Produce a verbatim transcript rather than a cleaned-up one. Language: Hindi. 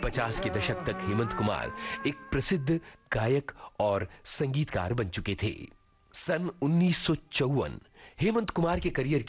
पचास के दशक तक हेमंत कुमार एक प्रसिद्ध गायक और संगीतकार बन चुके थे। सन उन्नीस सौ चौवन हेमंत कुमार के करियर